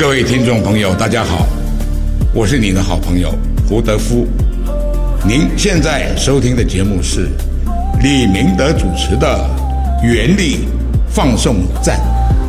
各位听众朋友，大家好，我是你的好朋友胡德夫。您现在收听的节目是李明德主持的原力放送站。